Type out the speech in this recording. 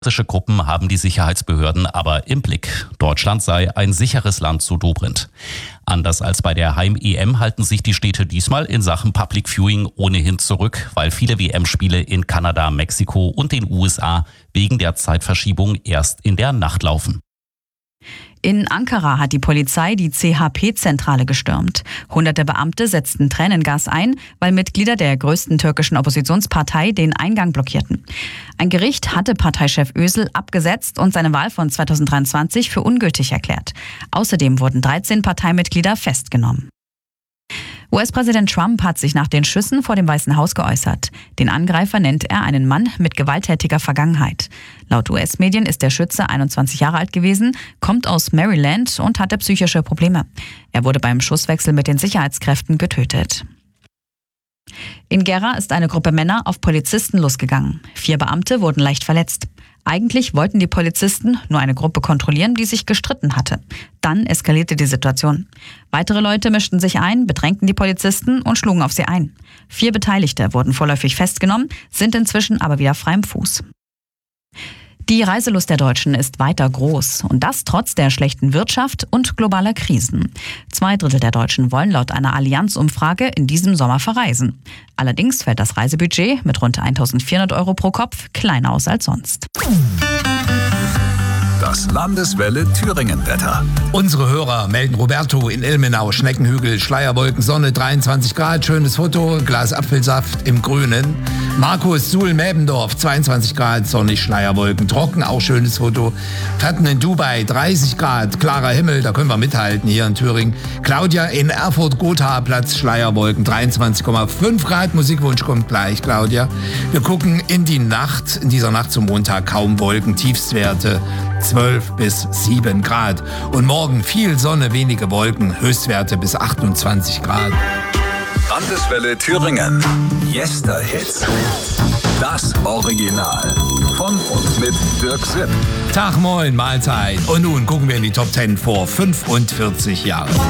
Russische Gruppen haben die Sicherheitsbehörden aber im Blick. Deutschland sei ein sicheres Land, so Dobrindt. Anders als bei der Heim-EM halten sich die Städte diesmal in Sachen Public Viewing ohnehin zurück, weil viele WM-Spiele in Kanada, Mexiko und den USA wegen der Zeitverschiebung erst in der Nacht laufen. In Ankara hat die Polizei die CHP-Zentrale gestürmt. Hunderte Beamte setzten Tränengas ein, weil Mitglieder der größten türkischen Oppositionspartei den Eingang blockierten. Ein Gericht hatte Parteichef Özil abgesetzt und seine Wahl von 2023 für ungültig erklärt. Außerdem wurden 13 Parteimitglieder festgenommen. US-Präsident Trump hat sich nach den Schüssen vor dem Weißen Haus geäußert. Den Angreifer nennt er einen Mann mit gewalttätiger Vergangenheit. Laut US-Medien ist der Schütze 21 Jahre alt gewesen, kommt aus Maryland und hatte psychische Probleme. Er wurde beim Schusswechsel mit den Sicherheitskräften getötet. In Gera ist eine Gruppe Männer auf Polizisten losgegangen. 4 Beamte wurden leicht verletzt. Eigentlich wollten die Polizisten nur eine Gruppe kontrollieren, die sich gestritten hatte. Dann eskalierte die Situation. Weitere Leute mischten sich ein, bedrängten die Polizisten und schlugen auf sie ein. 4 Beteiligte wurden vorläufig festgenommen, sind inzwischen aber wieder frei im Fuß. Die Reiselust der Deutschen ist weiter groß und das trotz der schlechten Wirtschaft und globaler Krisen. 2/3 der Deutschen wollen laut einer Allianz-Umfrage in diesem Sommer verreisen. Allerdings fällt das Reisebudget mit rund 1.400 € pro Kopf kleiner aus als sonst. Das Landeswelle Thüringen-Wetter. Unsere Hörer melden Roberto in Ilmenau, Schneckenhügel, Schleierwolken, Sonne, 23 Grad, schönes Foto, Glas Apfelsaft im Grünen. Markus, Suhl-Mäbendorf, 22 Grad, sonnig, Schleierwolken, trocken, auch schönes Foto. Fatten in Dubai, 30 Grad, klarer Himmel, da können wir mithalten hier in Thüringen. Claudia in Erfurt-Gotha-Platz, Schleierwolken, 23,5 Grad, Musikwunsch kommt gleich, Claudia. Wir gucken in die Nacht, in dieser Nacht zum Montag kaum Wolken, Tiefstwerte 12 bis 7 Grad. Und morgen viel Sonne, wenige Wolken, Höchstwerte bis 28 Grad. Landeswelle Thüringen. Yesterhits. Das Original. Von und mit Dirk Sipp. Tag, moin, Mahlzeit. Und nun gucken wir in die Top 10 vor 45 Jahren.